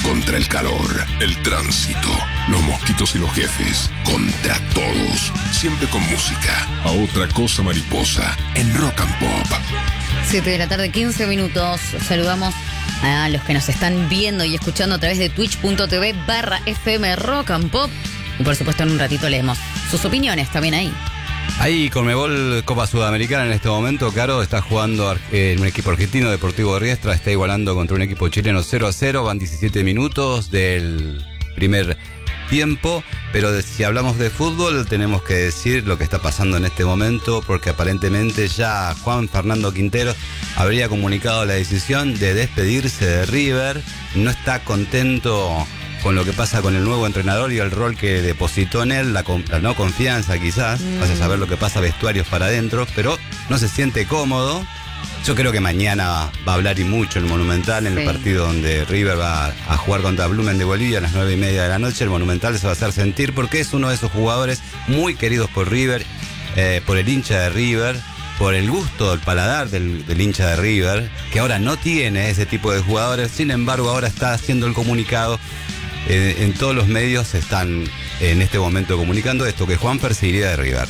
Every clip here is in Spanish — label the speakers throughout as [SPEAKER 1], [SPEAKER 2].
[SPEAKER 1] contra el calor, el tránsito, los mosquitos y los jefes, contra todos, siempre con música. A otra cosa mariposa, en Rock and Pop.
[SPEAKER 2] 7 de la tarde, 15 minutos. Saludamos a los que nos están viendo y escuchando a través de twitch.tv/FM Rock and Pop. Y por supuesto en un ratito leemos sus opiniones también ahí.
[SPEAKER 3] Ahí Conmebol Copa Sudamericana en este momento, Caro, está jugando un equipo argentino, Deportivo de Riestra, está igualando contra un equipo chileno 0-0, van 17 minutos del primer tiempo, pero si hablamos de fútbol tenemos que decir lo que está pasando en este momento, porque aparentemente ya Juan Fernando Quintero habría comunicado la decisión de despedirse de River, no está contento con lo que pasa con el nuevo entrenador y el rol que depositó en él, la no confianza quizás, vas a saber lo que pasa vestuarios para adentro, pero no se siente cómodo. Yo creo que mañana va a hablar y mucho el Monumental en el partido donde River va a jugar contra Blumen de Bolivia a las 9:30 de la noche. El Monumental se va a hacer sentir porque es uno de esos jugadores muy queridos por River, por el hincha de River, por el gusto, el paladar del hincha de River, que ahora no tiene ese tipo de jugadores. Sin embargo, ahora está haciendo el comunicado. En todos los medios se están en este momento comunicando esto, que Juanfer se iría de River.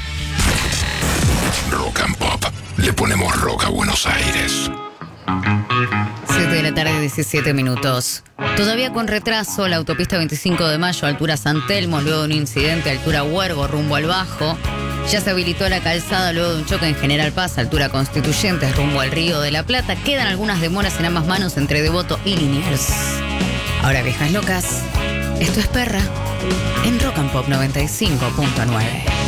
[SPEAKER 1] Rock and Pop. Le ponemos rock a Buenos Aires.
[SPEAKER 2] 7 de la tarde, 17 minutos. Todavía con retraso, la autopista 25 de Mayo, altura San Telmo, luego de un incidente, altura Huergo, rumbo al Bajo. Ya se habilitó la calzada luego de un choque en General Paz, altura Constituyentes, rumbo al Río de la Plata. Quedan algunas demoras en ambas manos entre Devoto y Liniers. Ahora, viejas locas, esto es Perra en Rock and Pop 95.9.